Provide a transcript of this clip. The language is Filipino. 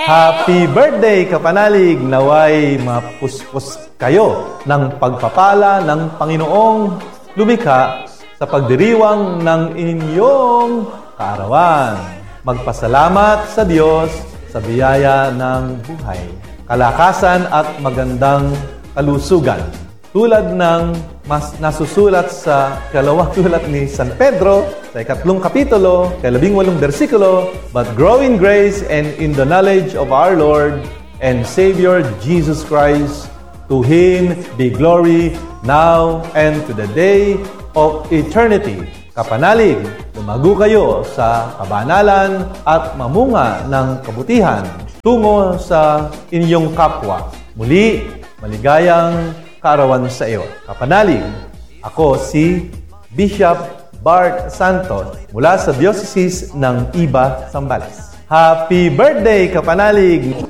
Happy birthday, kapanalig! Naway mapuspos kayo ng pagpapala ng Panginoong lumikha sa pagdiriwang ng inyong kaarawan. Magpasalamat sa Diyos sa biyaya ng buhay, kalakasan at magandang kalusugan. Tulad ng mas nasusulat sa ikalawang sulat ni San Pedro, sa 2 kapitulo, 18 versikulo, "But grow in grace and in the knowledge of our Lord and Savior Jesus Christ. To Him be glory now and to the day of eternity." Kapanalig, lumago kayo sa kabanalan at mamunga ng kabutihan tungo sa inyong kapwa. Muli, maligayang kaarawan sa iyo. Kapanalig, ako si Bishop Bart Santos mula sa Diocese ng Iba, Zambales. Happy birthday, kapanalig!